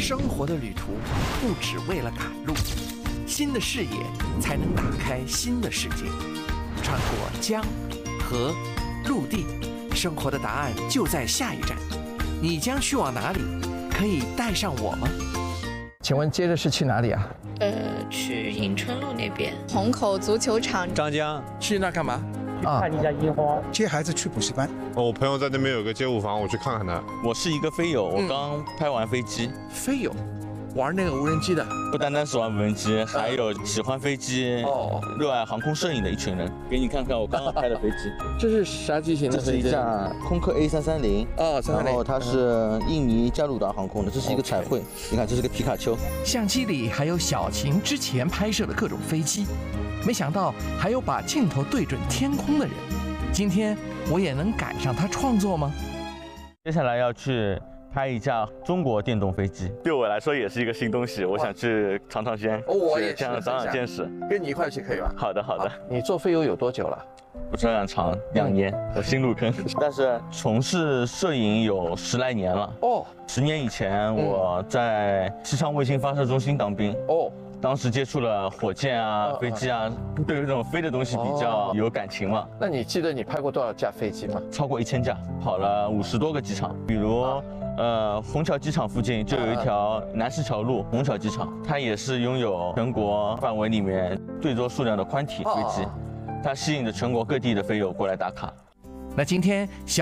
生活的旅途不只为了赶路，新的视野才能打开新的世界。穿过江、河、陆地，生活的答案就在下一站。你将去往哪里？可以带上我吗？请问接着是去哪里啊？ 去迎春路那边。 虹口足球场。 张江。 去那干嘛？ 看一下樱花。 接孩子去补习班。 我朋友在那边有个街舞房，我去看看他。 我是一个飞友，我刚拍完飞机。 飞友，玩那个无人机的。 不单单是玩无人机，还有喜欢飞机、热爱航空摄影的一群人。给你看看我刚刚拍的飞机。 这是啥机型的飞机？ 这是一架空客 A330。 330。 然后它是印尼加鲁达航空的，这是一个彩绘。你看，这是个皮卡丘。 相机里还有小晴之前拍摄的各种飞机，没想到还有把镜头对准天空的人。今天我也能赶上他创作吗？ 接下来要去拍一架中国电动飞机，对我来说也是一个新东西，我想去尝尝鲜。 我也这样长长见识。 跟你一块去可以吧？ 好的，好的。 你做飞友有多久了？ 不是很长，2年，我新入坑。但是从事摄影有10来年了。10年以前我在西昌卫星发射中心当兵。当时接触了火箭啊、飞机啊，对于这种飞的东西比较有感情嘛。 那你记得你拍过多少架飞机吗？ 超过1000架，跑了50多个机场，比如虹桥机场附近就有一条南石桥路虹桥机场，它也是拥有全国范围里面最多数量的宽体飞机，它吸引着全国各地的飞友过来打卡。 那今天